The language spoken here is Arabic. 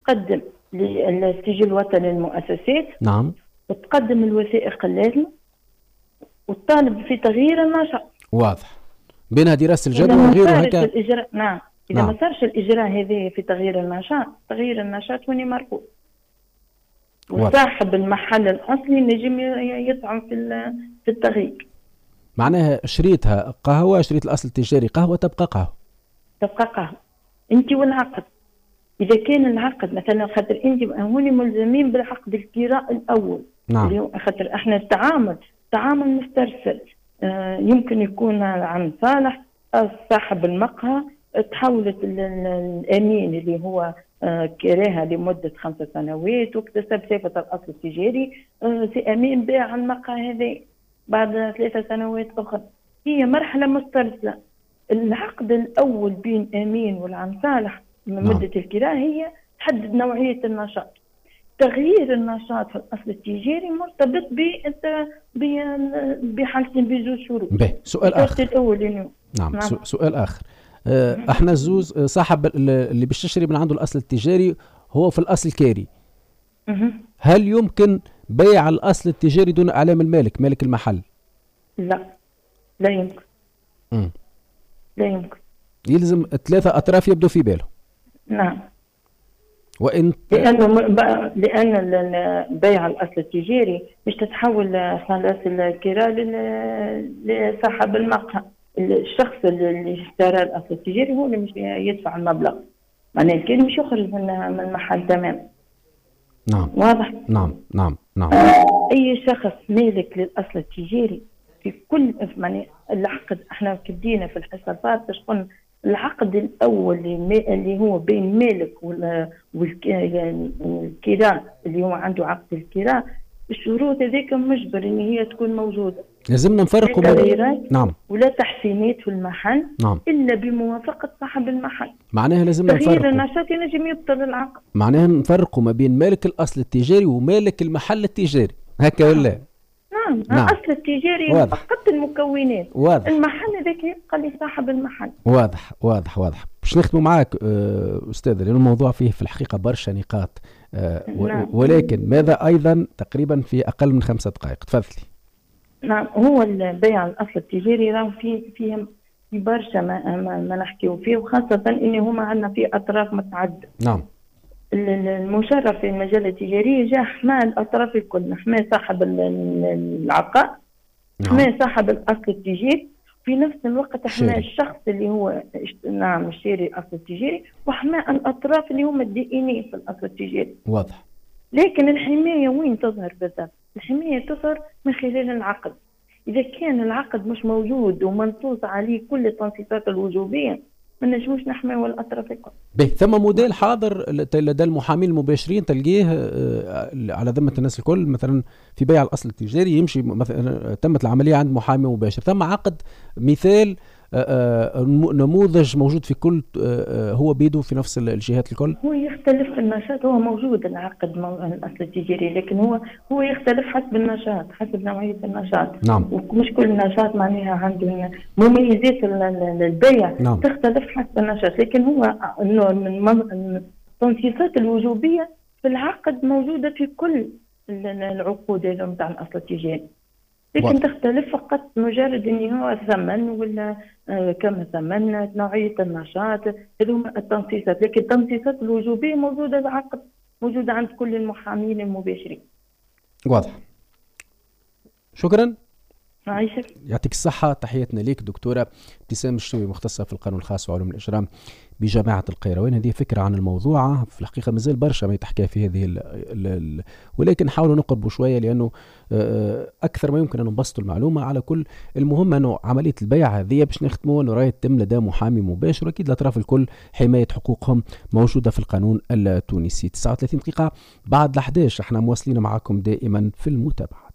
تقدم للسجل الوطني للمؤسسات. نعم. وتقدم الوثائق اللازمة وتطالب في تغيير النشاط. واضح. بينها دراسة الجدوى وغيره هكا. الإجراء نعم. إذا ما صارش الإجراء هذا في تغيير النشاط، تغيير النشاط هوني مرفوض. وصاحب المحل الأصلي نجم يطعم في التغيير. معناها شريتها قهوة، شريت الأصل التجاري قهوة، تبقى قهوة. تبقى قهوة. أنت والعقد. إذا كان العقد مثلا خاطر أنت هوني ملزمين بالعقد الكراء الأول. نعم. خاطر احنا تعامل مسترسل. يمكن يكون عن صالح صاحب المقهى تحولت الأمين اللي هو كراها لمدة 5 سنوات واكتسب صفة الأصل التجاري، سي أمين باع المقهى هذا بعد 3 سنوات أخرى. هي مرحلة مسترسلة. العقد الأول بين أمين والعن صالح من مدة الكراء هي تحدد نوعية النشاط. تغيير النشاط في الأصل التجاري مرتبط بحالتين بزوج شروط. سؤال آخر. نعم. سؤال آخر. احنا الزوز صاحب اللي باش تشتري من عنده الأصل التجاري هو في الأصل كاري. هل يمكن بيع الأصل التجاري دون إعلام المالك، مالك المحل؟ لا يمكن. لا يمكن. يلزم 3 أطراف يبدو في باله. نعم. وإن لأن بيع الأصل التجاري مش تتحول خلاص الكراء لصاحب المقهى. الشخص اللي اشترى الأصل التجاري هو اللي مش يدفع المبلغ، معناه الكريم مش يخرج من المحل تمام. نعم. واضح. نعم. أي شخص مالك للأصل التجاري في كل العقد، احنا كدينا في الحصة الفاتحة قلنا العقد الأول اللي هو بين مالك والكراء اللي هو عنده عقد الكراء، الشروط هذيك مجبر ان هي تكون موجوده. لازمنا نفرقوا تغييرات. نعم. ولا تحسينات في المحل. نعم. الا بموافقه صاحب المحل. معناها لازمنا نفرقوا. تغيير النشاط ينجم يبطل العقد. معناها نفرقوا ما بين مالك الاصل التجاري ومالك المحل التجاري، هكا ولا؟ نعم. الاصل التجاري فقط المكونات. واضح. المحل هذاك يبقى لصاحب المحل. واضح. باش نختموا معاك استاذ، لأن الموضوع فيه في الحقيقه برشا نقاط. نعم. ولكن ماذا ايضا تقريبا في اقل من 5 دقائق؟ تفضلي. نعم. هو البيع الاصل التجاري راه فيه برشا ما نحكيو فيه، وخاصه ان هما عندنا في اطراف متعدده. نعم. المشرف في المجال التجاري جاء حمى الاطراف الكل، حمى صاحب العقار، حمى صاحب الاصل التجاري، في نفس الوقت حمى الشخص اللي هو الشاري الاصل التجاري، وحمى الاطراف اللي هم الدائنين في الاصل التجاري. واضح. لكن الحمايه وين تظهر بالضبط؟ الحمايه تظهر من خلال العقد. اذا كان العقد مش موجود ومنصوص عليه كل التنصيصات الوجوبيه ما نجموش نحميو الاطراف الكل. ثم موديل حاضر لدى المحامين المباشرين تلقيه على ذمه الناس الكل، مثلا في بيع الاصل التجاري يمشي مثلا تمت العمليه عند محامي مباشر، ثم عقد مثال نموذج موجود في كل هو بيده في نفس الجهات الكل. هو يختلف في النشاط، هو موجود العقد الاصل التجاري، لكن هو يختلف حسب النشاط، حسب نوعيه النشاط. نعم. ومش كل نشاط معناها عنده مميزات البيع. نعم. تختلف حسب النشاط، لكن هو التنصيصات الوجوبيه في العقد موجوده في كل العقود نتاع الاصل التجاري، لكن تختلف فقط مجرد انه هو ثمن ولا كم ثمن، نوعيه النشاط، هذوما التنصيصات، لكن التنصيصات الوجوبيه موجوده العقد موجوده عند كل المحامين المباشرين. واضح. شكرا. عايشك. يعطيك الصحة. تحياتنا ليك دكتورة ابتسام الشوي، مختصة في القانون الخاص وعلوم الإجرام بجامعة القيروان. هذه فكرة عن الموضوع، في الحقيقة مازال برشا ما يتحكى في هذه ولكن نحاول نقربوا شوية، لأنه أكثر ما يمكن أن نبسط المعلومة. على كل المهم أنه عملية البيع هذه باش نختموا أنه راهي تتم لدى محامي مباشر، وأكيد الأطراف الكل حماية حقوقهم موجودة في القانون التونسي. 39 دقيقة بعد 11 احنا مواصلين معكم دائما في المتابعة.